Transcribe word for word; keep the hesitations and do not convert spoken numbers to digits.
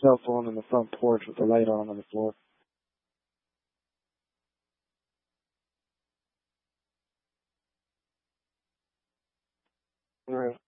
cell phone on the front porch with the light on on the floor. Right.